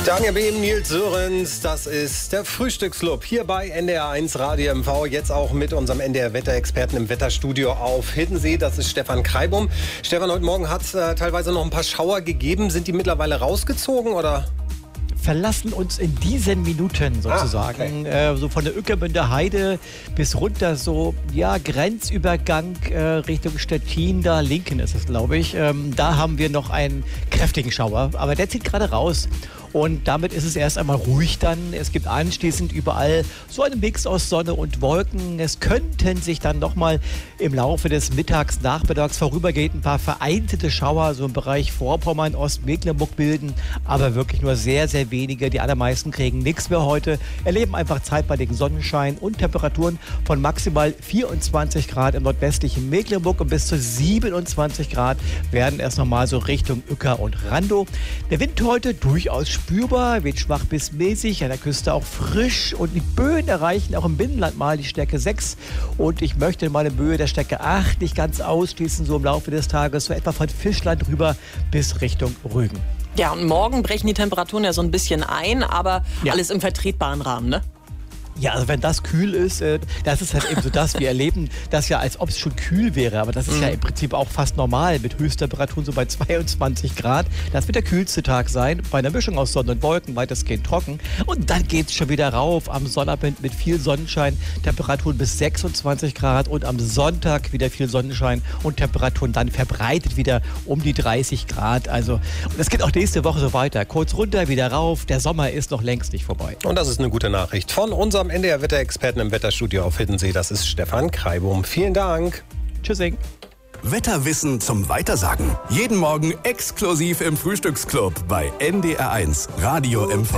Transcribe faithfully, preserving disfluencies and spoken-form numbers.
Daniel Behm, Nils Sörensen, das ist der Frühstücksclub hier bei N D R eins Radio M V. Jetzt auch mit unserem N D R-Wetterexperten im Wetterstudio auf Hiddensee. Das ist Stefan Kreibum. Stefan, heute Morgen hat es äh, teilweise noch ein paar Schauer gegeben. Sind die mittlerweile rausgezogen oder? Verlassen uns in diesen Minuten sozusagen. Ah, okay. äh, so von der Ueckermünder Heide bis runter so, ja, Grenzübergang äh, Richtung Stettin, da Linken ist es, glaube ich. Ähm, da haben wir noch einen kräftigen Schauer, aber der zieht gerade raus. Und damit ist es erst einmal ruhig dann. Es gibt anschließend überall so einen Mix aus Sonne und Wolken. Es könnten sich dann nochmal im Laufe des Mittags, Nachmittags vorübergehend ein paar vereinzelte Schauer so im Bereich Vorpommern, Ostmecklenburg bilden. Aber wirklich nur sehr, sehr wenige. Die allermeisten kriegen nichts mehr heute. Erleben einfach zeitweiligen Sonnenschein und Temperaturen von maximal vierundzwanzig Grad im nordwestlichen Mecklenburg und bis zu siebenundzwanzig Grad werden erst nochmal so Richtung Uecker und Randow. Der Wind heute durchaus spürbar, weht schwach bis mäßig, an der Küste auch frisch und die Böen erreichen auch im Binnenland mal die Stärke sechs und ich möchte mal eine Böe der Stärke acht nicht ganz ausschließen, so im Laufe des Tages, so etwa von Fischland rüber bis Richtung Rügen. Ja, und morgen brechen die Temperaturen ja so ein bisschen ein, aber ja, alles im vertretbaren Rahmen, ne? Ja, also wenn das kühl ist, äh, das ist halt eben so das, wir erleben das ja, als ob es schon kühl wäre, aber das ist mhm. ja im Prinzip auch fast normal mit Höchsttemperaturen so bei zweiundzwanzig Grad. Das wird der kühlste Tag sein, bei einer Mischung aus Sonne und Wolken, weitestgehend trocken. Und dann geht es schon wieder rauf am Sonnabend mit viel Sonnenschein, Temperaturen bis sechsundzwanzig Grad und am Sonntag wieder viel Sonnenschein und Temperaturen dann verbreitet wieder um die dreißig Grad. Also, und das geht auch nächste Woche so weiter. Kurz runter, wieder rauf, der Sommer ist noch längst nicht vorbei. Und das ist eine gute Nachricht von unserem N D R-Wetterexperten im Wetterstudio auf Hiddensee. Das ist Stefan Kreibum. Vielen Dank. Tschüssing. Wetterwissen zum Weitersagen. Jeden Morgen exklusiv im Frühstücksclub bei N D R eins Radio M V.